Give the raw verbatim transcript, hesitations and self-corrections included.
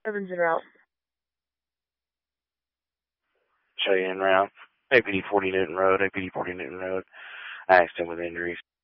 Evans en route. Cheyenne route. A P D forty Newton Road, A P D forty Newton Road. Accident with injuries.